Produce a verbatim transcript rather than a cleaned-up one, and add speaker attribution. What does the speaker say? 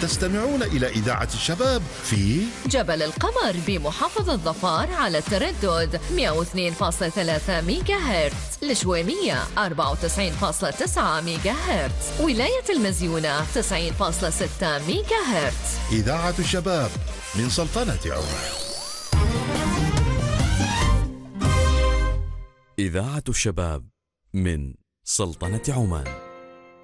Speaker 1: تستمعون إلى إذاعة الشباب في
Speaker 2: جبل القمر بمحافظة ظفار على التردد مئة واثنين فاصلة ثلاثة ميجا هرتز، الشويمية أربعة وتسعين فاصلة تسعة ميجا هرتز، ولاية المزيونة تسعين فاصلة ستة ميجا هرتز.
Speaker 1: إذاعة الشباب من سلطنة عمان.
Speaker 3: إذاعة الشباب من سلطنة عمان.